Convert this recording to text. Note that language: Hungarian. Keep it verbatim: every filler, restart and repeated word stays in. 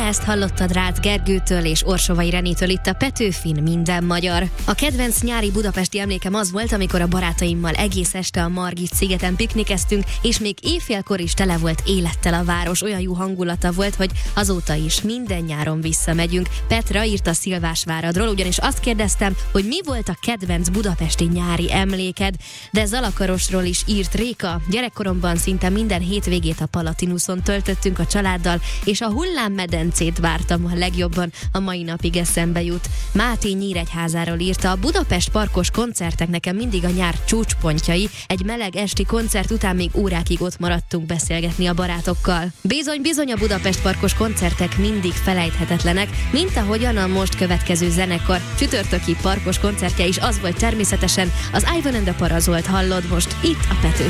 ezt hallottad Rácz Gergőtől és Orsovai Renétől itt a Petőfin Minden Magyar. A kedvenc nyári budapesti emlékem az volt, amikor a barátaimmal egész este a Margit szigeten piknikeztünk, és még éjfélkor is tele volt élettel a város, olyan jó hangulata volt, hogy azóta is minden nyáron visszamegyünk. Petra írt a Szilvásváradról, ugyanis azt kérdeztem, hogy mi volt a kedvenc budapesti nyári emléked, de Zalakarosról is írt Réka. Gyerekkoromban szinte minden hétvégét a Palatinuson töltöttünk a családdal, és a hullámmedencét vártam a legjobban, a mai napig eszembe jut. Máté Nyíregyházáról írta: a Budapest parkos koncertek nekem mindig a nyár csúcspontjai, egy meleg esti koncert után még órákig ott maradtunk beszélgetni a barátokkal. Bizony, bizony, a Budapest parkos koncertek mindig felejthetetlenek, mint ahogyan a most következő zenekar csütörtöki parkos koncertje is az volt természetesen, az Ivan and the Parazolt hallod most itt a Petőfin.